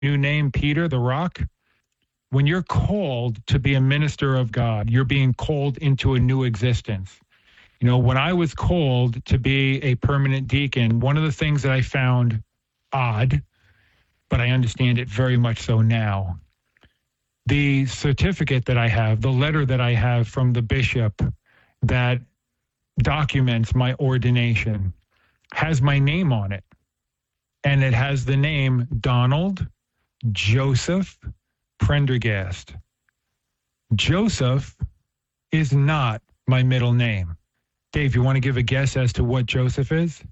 new name, Peter the Rock. When you're called to be a minister of God, you're being called into a new existence. When I was called to be a permanent deacon, one of the things that I found odd, but I understand it very much so now, the certificate that I have, the letter that I have from the bishop that documents my ordination, has my name on it. And it has the name Donald Joseph Prendergast. Joseph is not my middle name. Dave, you want to give a guess as to what Joseph is?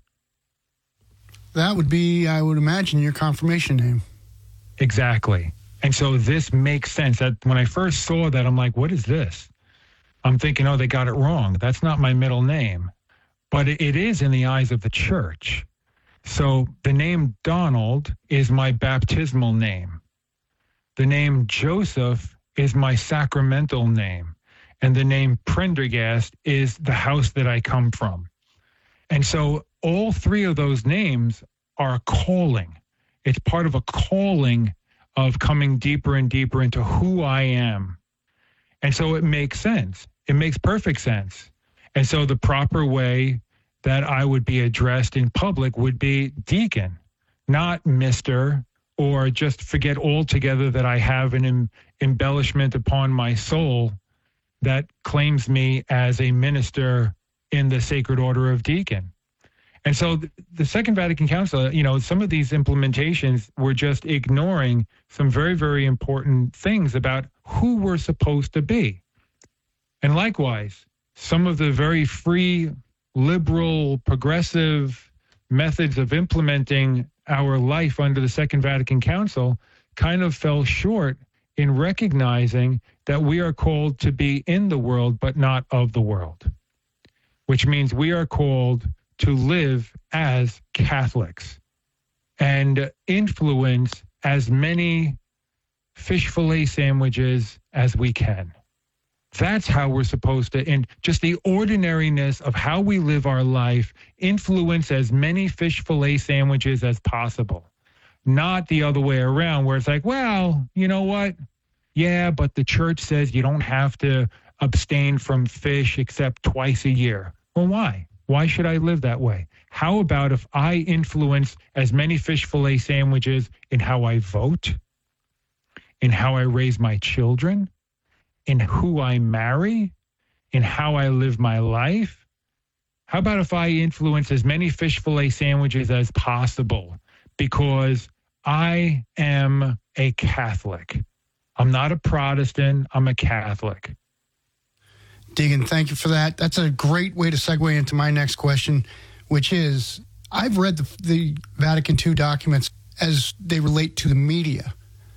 That would be, I would imagine, your confirmation name. Exactly. And so this makes sense. That when I first saw that, I'm like, what is this? I'm thinking, oh, they got it wrong. That's not my middle name. But it is in the eyes of the church. So the name Donald is my baptismal name. The name Joseph is my sacramental name. And the name Prendergast is the house that I come from. And so all three of those names are a calling. It's part of a calling of coming deeper and deeper into who I am. And so it makes sense. It makes perfect sense. And so the proper way that I would be addressed in public would be deacon, not Mr., or just forget altogether that I have an embellishment upon my soul that claims me as a minister in the Sacred Order of Deacon. And so the Second Vatican Council, some of these implementations were just ignoring some very, very important things about who we're supposed to be. And likewise, some of the very free, liberal, progressive methods of implementing our life under the Second Vatican Council kind of fell short in recognizing that we are called to be in the world, but not of the world, which means we are called to live as Catholics and influence as many fish fillet sandwiches as we can. That's how we're supposed to, and just the ordinariness of how we live our life, influence as many fish fillet sandwiches as possible. Not the other way around where it's like, well, you know what? Yeah, but the church says you don't have to abstain from fish except twice a year. Well, why? Why should I live that way? How about if I influence as many fish fillet sandwiches in how I vote, in how I raise my children, in who I marry, in how I live my life? How about if I influence as many fish fillet sandwiches as possible because I am a Catholic? I'm not a Protestant, I'm a Catholic. Deacon, thank you for that. That's a great way to segue into my next question, which is, I've read the Vatican II documents as they relate to the media.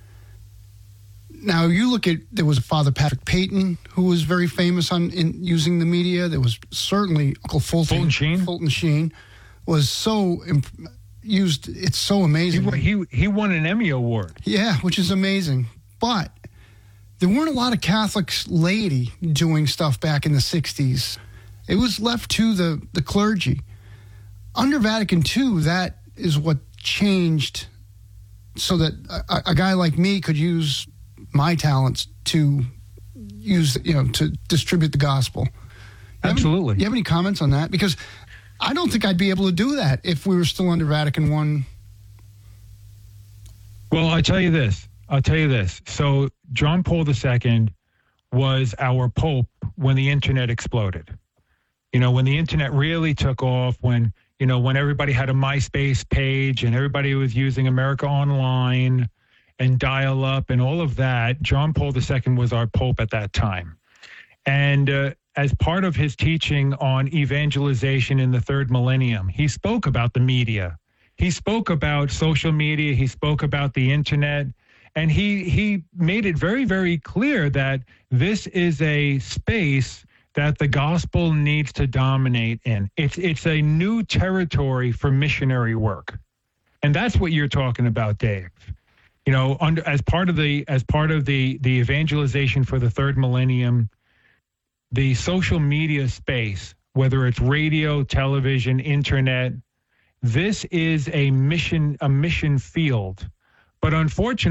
Now, you look at, there was Father Patrick Peyton, who was very famous in using the media. There was certainly Uncle Fulton Sheen was so used. It's so amazing. He won an Emmy Award. Yeah, which is amazing. But there weren't a lot of Catholics laity doing stuff back in the 60s. It was left to the clergy. Under Vatican II, that is what changed so that a guy like me could use my talents to to distribute the gospel. Absolutely. You have any comments on that? Because I don't think I'd be able to do that if we were still under Vatican I. Well, I'll tell you this. So John Paul II was our Pope when the internet exploded. When the internet really took off, when everybody had a MySpace page and everybody was using America Online and dial-up and all of that, John Paul II was our Pope at that time. And as part of his teaching on evangelization in the third millennium, he spoke about the media. He spoke about social media. He spoke about the internet. And he made it very, very clear that this is a space that the gospel needs to dominate in. It's a new territory for missionary work. And that's what you're talking about, Dave. As part of the evangelization for the third millennium, the social media space, whether it's radio, television, internet, this is a mission field But unfortunately,